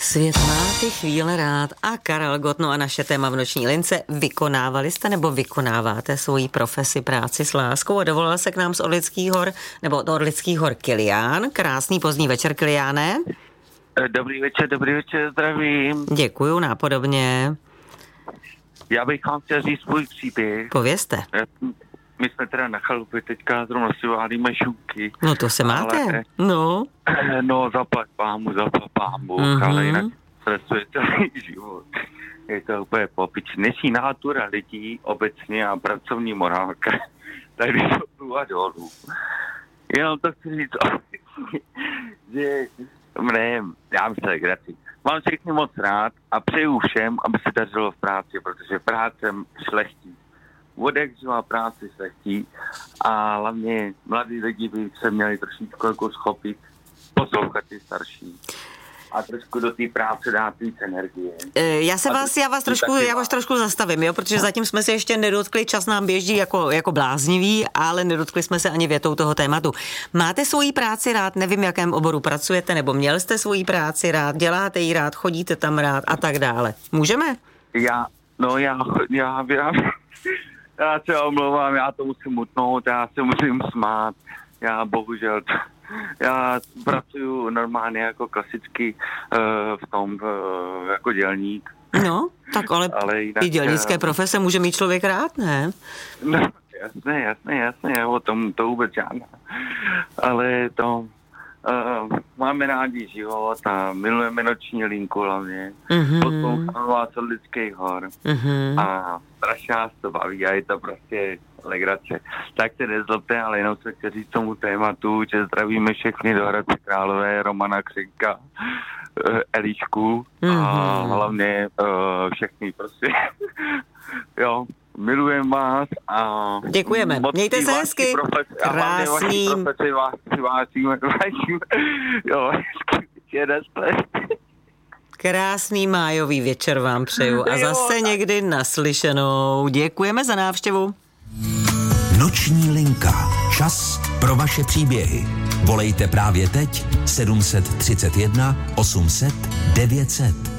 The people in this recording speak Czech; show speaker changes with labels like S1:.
S1: Svět má ty chvíle rád a Karel Gott, no a naše téma v noční lince. Vykonávali jste nebo vykonáváte svoji profesi, práci s láskou a dovolal se k nám z Orlických hor, nebo od Orlických hor Kilián. Krásný pozdní večer, Kiliáne.
S2: Dobrý večer, zdravím.
S1: Děkuju, nápodobně.
S2: Já bych vám chtěl říct svůj příběh.
S1: Povězte.
S2: My jsme teda na chalupě teďka zrovna si válíme šunky.
S1: No to se máte,
S2: ale,
S1: no.
S2: No zaplať pámu, ale jinak stresuje celý život. Je to úplně popič. Dnešní nátura lidí obecně a pracovní morálka. Tady jsou a dolů. Jenom to chci říct, že já myslím, legraci. Mám všechny moc rád a přeju všem, aby se dařilo v práci, protože práce šlechtí. Odekřivá práci šlechtí a hlavně mladí lidi by se měli trošičku jako schopit poslouchat ty starší a trošku do té práce dát víc energie.
S1: Já vás trošku zastavím, jo, protože zatím jsme se ještě nedotkli, čas nám běží jako bláznivý, ale nedotkli jsme se ani větou toho tématu. Máte svoji práci rád, nevím, jakém oboru pracujete, nebo měl jste svoji práci rád, děláte ji rád, chodíte tam rád a tak dále. Můžeme? Já se omlouvám, já to musím utnout, já se musím smát, já bohužel, já pracuju normálně jako klasicky v tom, jako dělník. No, tak ale jinak, i dělnické profese může mít člověk rád, ne?
S2: No, jasně, o tom to vůbec žádná. Ale to... máme rádi život a milujeme noční linku hlavně. Posloucháme vás od Lidských hor. A strašně nás to baví a je to prostě legrace. Tak se nezlobte, ale jenom se chci říct tomu tématu, že zdravíme všechny do Hradce Králové, Romana Křenka, Elišku a hlavně všechny prostě. Jo. Milujeme vás a...
S1: Děkujeme. Mějte se hezky. Krásný. Krásný májový večer vám přeju a zase někdy naslyšenou. Děkujeme za návštěvu.
S3: Noční linka. Čas pro vaše příběhy. Volejte právě teď 731 800 900.